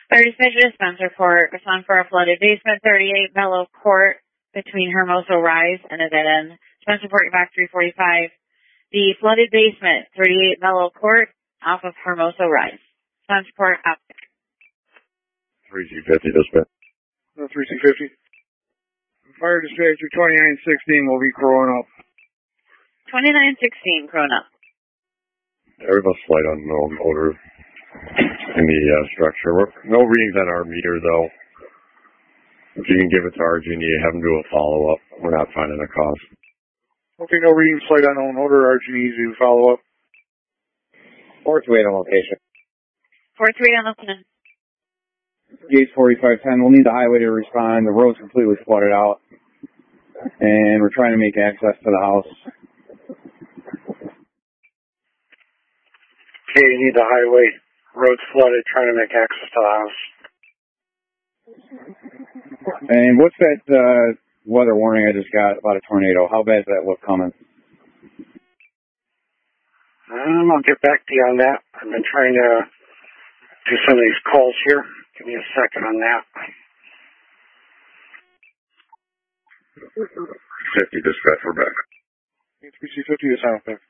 Fire dispatcher dispense report. Respond for a flooded basement, 38 Mellow Court, between Hermoso Rise and a dead end. Dispense report back 345. The flooded basement, 38 Mellow Court, off of Hermoso Rise. Dispense report up. 3250 dispatch. 3250. Fire dispatcher 2916 will be crowing up. 2916, Corona. There was a slight unknown odor in the structure. No readings on our meter, though. If you can give it to RG&E, have them do a follow-up. We're not finding a cause. Okay, no readings, slight unknown odor. RG&E do follow-up. 428 on location. 43 on listening. Gate 4510, we'll need the highway to respond. The road's completely flooded out. And we're trying to make access to the house. Okay, you need the highway. Road's flooded, trying to make access to the house. And what's that weather warning I just got about a tornado? How bad is that look coming? I'll get back to you on that. I've been trying to do some of these calls here. Give me a second on that. 50 dispatch, we're back. 350 is out there.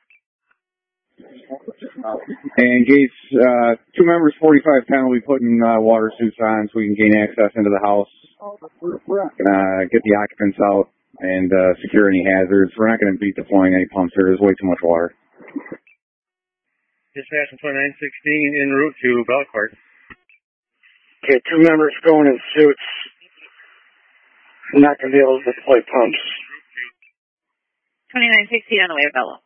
And Gates, 2 members, 4510, will be putting water suits on so we can gain access into the house. Get the occupants out and secure any hazards. We're not going to be deploying any pumps here. There's way too much water. Dispatch 2916 en route to Belcourt. Okay, 2 members going in suits. Not going to be able to deploy pumps. 2916 on the way to Bello.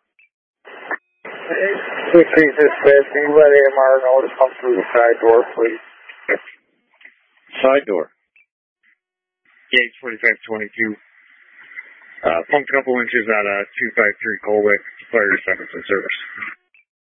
236, can you let AMR know to come through the side door, please? Side door. Gate 4522. Pumped a couple inches out of 253 Colwick. Fire service and service.